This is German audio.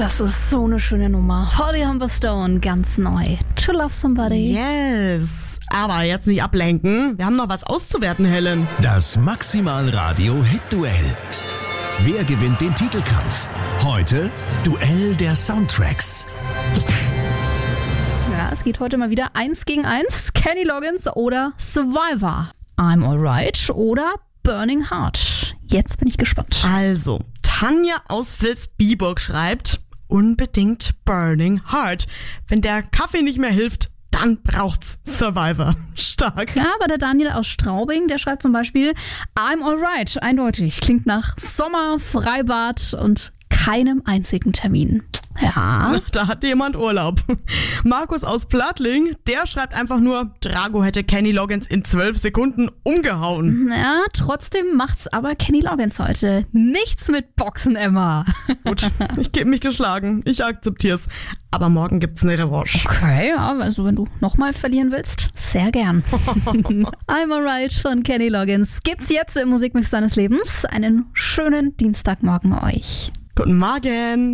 Das ist so eine schöne Nummer. Holly Humberstone, ganz neu. To Love Somebody. Yes. Aber jetzt nicht ablenken. Wir haben noch was auszuwerten, Helen. Das Maximal Radio Hit-Duell. Wer gewinnt den Titelkampf? Heute Duell der Soundtracks. Ja, es geht heute mal wieder 1 gegen 1. Kenny Loggins oder Survivor. I'm Alright oder Burning Heart. Jetzt bin ich gespannt. Also, Tanja aus Vilsbiburg schreibt, unbedingt Burning Heart. Wenn der Kaffee nicht mehr hilft, dann braucht's Survivor. Stark. Ja, aber der Daniel aus Straubing, der schreibt zum Beispiel I'm Alright, eindeutig. Klingt nach Sommer, Freibad und keinem einzigen Termin. Ja. Da hat jemand Urlaub. Markus aus Plattling, der schreibt einfach nur, Drago hätte Kenny Loggins in 12 Sekunden umgehauen. Ja, trotzdem macht's aber Kenny Loggins heute. Nichts mit Boxen, Emma. Gut, ich gebe mich geschlagen. Ich akzeptier's. Aber morgen gibt's eine Revanche. Okay, ja, also wenn du nochmal verlieren willst, sehr gern. I'm Alright von Kenny Loggins gibt's jetzt im Musikmix deines Lebens. Einen schönen Dienstagmorgen euch. Guten Morgen.